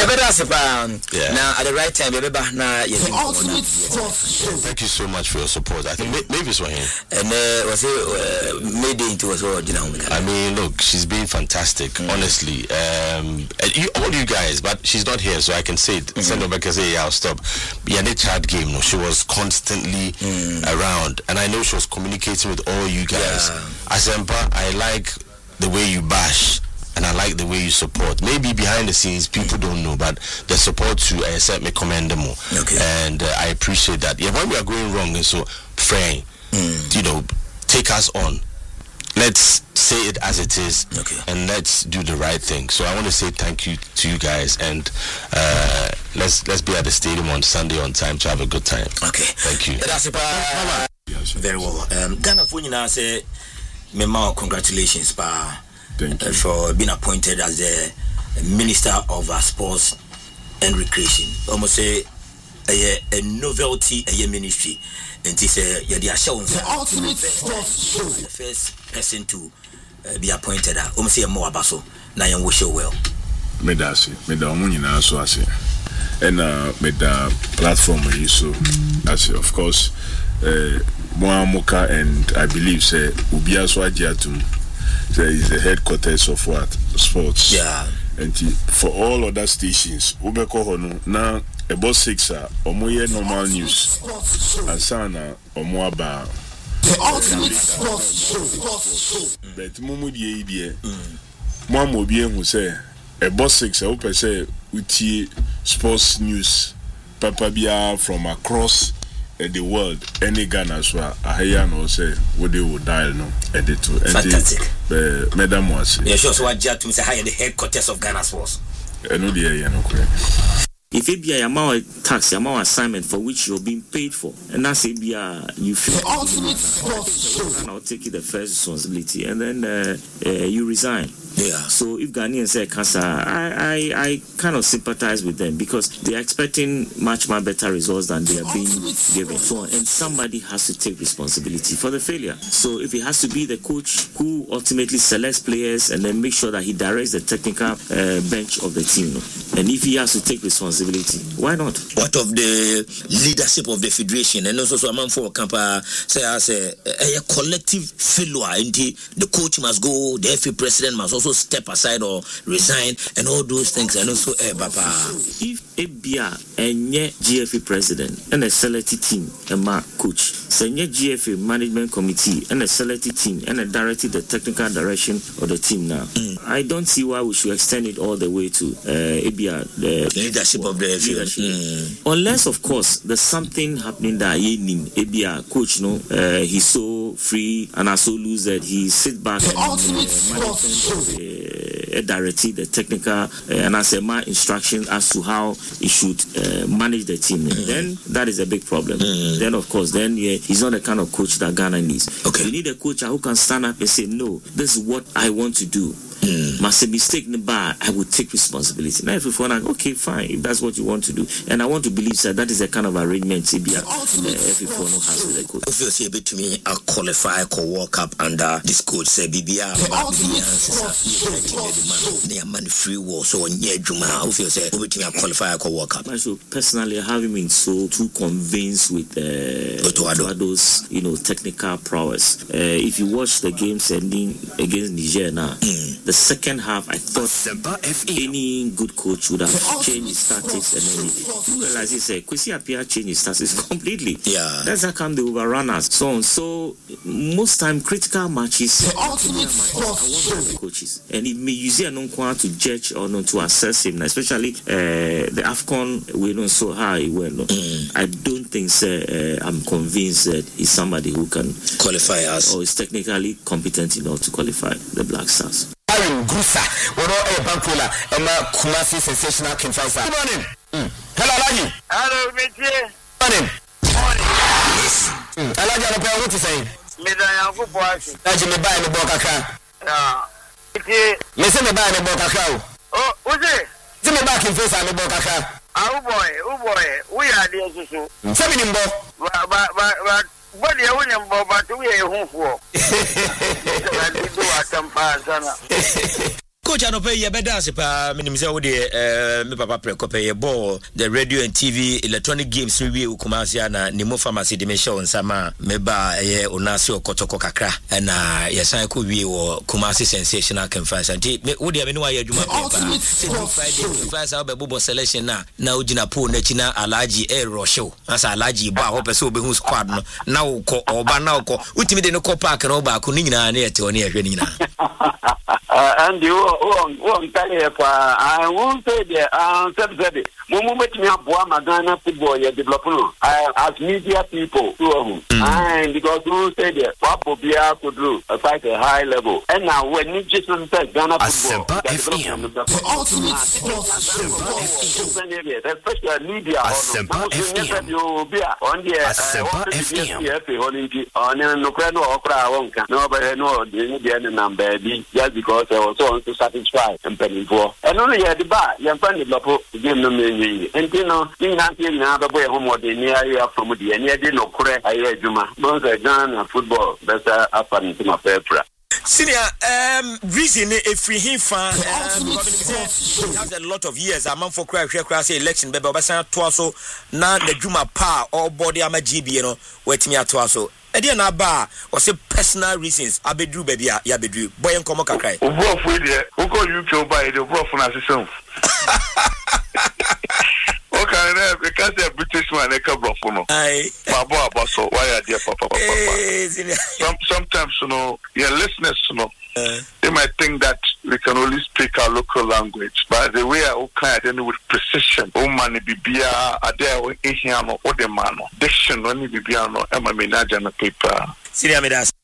Now at the right time, thank you so much for your support. I think maybe it's for him. And was it made into us all, I mean, look, she's been fantastic, honestly. All you guys, but she's not here, so I can say it. Send her back and say, yeah, I'll stop. Yeah, the chat game, no, she was constantly around, and I know she was communicating with all you guys. Asempa, I like the way you bash. And I like the way you support. Maybe behind the scenes, people don't know, but the support to set me commend them more. And I appreciate that. Yeah, when we are going wrong, and so praying, take us on. Let's say it as it is, and let's do the right thing. So I want to say thank you to you guys, and let's be at the stadium on Sunday on time to have a good time. Thank you. Very well. Ghana Funina say, congratulations, pa. For being appointed as the Minister of Sports and Recreation. Almost say a novelty, a ministry, and this the ultimate the first person to be appointed. Almost say more abaso. Now you wish you well. Medasi, Medamunina so I say, and Meda platform so that's of course Moamoka, and I believe say Ubia Swajiatum. There is the headquarters of what? Sports. Yeah. And for all other stations, Ubeko Hono, now about 6 Omoye normal news. And Sana Omoaba. The ultimate sports show. But Mumu Ye, Mamo Bien who say, about 6 Opa say, Uti sports news, Papa Bia from across the world, any Ghana as well. I no say what they would dial no edit to. Fantastic. Madam was. Yeah, sure. So what Jat to say higher the headquarters of Ghana Sports. No, dear, no. If it be a amount tax, amount assignment for which you're being paid for, and that's it be you feel the ultimate sports show. And I'll take you the first responsibility, and then you resign. Yeah. So if Ghanaians say cancer, I kind of sympathize with them because they are expecting much better results than they are being given. So, and somebody has to take responsibility for the failure. So if it has to be the coach who ultimately selects players and then make sure that he directs the technical bench of the team, and if he has to take responsibility, why not? What of the leadership of the federation and also a man for Kampa say as a collective failure, and the coach must go, the FA president must also step aside or resign and all those things, and also Papa. If Ebia and GFA president and a selected team and my coach, senior GFA management committee and a selected team and a directed the technical direction of the team now, I don't see why we should extend it all the way to Ebia, the leadership of the leadership. Unless of course there's something happening that Ebia coach he's so free and I so loose that he sit back and directed the technical and I say my instructions as to how he should manage the team. Then that is a big problem. Then of course he's not the kind of coach that Ghana needs. You need a coach who can stand up and say, no, this is what I want to do. Must a mistake in the bar, I would take responsibility. Now if you feel like, okay, fine, if that's what you want to do, and I want to believe that is a kind of arrangement CBA has with the coach. If you see a bit to me, I'll qualify, I'll walk up under this coach, say BBR, man free war, so yeah, Juma, if you say, over to me, I'll qualify, I'll walk up. So personally, I haven't been so too convinced with Otoado's, technical prowess. If you watch the game sending against Niger now, the second half, I thought any good coach would have changed his tactics, and then you realize Kwesi Appiah changed his tactics completely. Yeah, that's how come they overrun us. So most time critical matches, I want the coaches, and if me use it to judge or not to assess him, especially the AFCON, we don't so how he went. I don't think I'm convinced that he's somebody who can qualify us or is technically competent enough to qualify the Black Stars. Gusa, what are Bankola, Emma Kumasi sensational Kinfasa. Good morning. Hello, Alaji. Hello, Monsieur. Morning. Alaji, I what to say. Medaya Kupuasi. Alaji, me buy the Bokaka. Me say me buy the Bokaka. Oh, who's it? See me back in face and the Bokaka. Oh boy, we are there, so. 7 in Bo. But you wouldn't go back to where you home for. Coach Anope yebeda se pa minimze wo de me papa prekope ye ball the radio and TV electronic games we Kumasi na Nimo Pharmacy de me show nsama me ba ye onase okotoko kakra na yesan ko wie wo Kumasi sensational conference anti me wo de me no aye adwuma pa Friday first how be bobo selection na ogina pool na china Alaji Rosho asa Alaji ba ho pese obehu squad no na wo ko oba na wo ko utimi de no ko park no ba ko ni nyina na yete oni ehwe ni nyina and you won't tell you I won't say there Mumu betimi aboa Magana football ye develop as media people and because who say there what Bobia could do quite a high level and now when you just say Ghana football the ultimate sports especially media you be on the number just because I was on to satisfy and penny for and only the bar young friend develop game no and you know in the boy homework near you from the and you didn't correct I Juma both a gun and football better up and to my paper. Senior, reason if we him fan has a lot of years. A man for cry election, baby, Obasan Twaso, na the Juma pa or body ama GB, you know, wait me at Twaso. Na ba or say personal reasons. Abedru baby, ya bedru. Boy and come cry. Wolf with you, who call you to buy the wolf on assistance. Okay, because they're British man, they come from no. Aye. Papa, so why are they papa? Sometimes, you know, your listeners, you know, they might think that we can only speak our local language, but the way I kind of with precision, money bibia, there or the man, diction, only bibiano, Emma Minaja paper. Senior,